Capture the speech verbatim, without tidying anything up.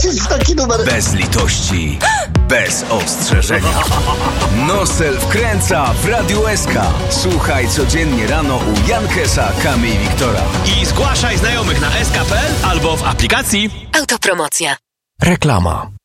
trafić w taki numer. Bez litości, bez ostrzeżenia. Nosel wkręca w Radiu S K. Słuchaj codziennie rano u Jankesa, Kamy i Wiktora. I zgłaszaj znajomych na s k kropka p l albo w aplikacji. Autopromocja. Reklama.